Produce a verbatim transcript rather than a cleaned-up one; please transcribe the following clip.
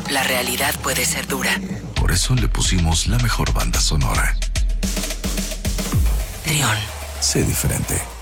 la realidad puede ser dura. Por eso le pusimos la mejor banda sonora. Trión. Sé diferente.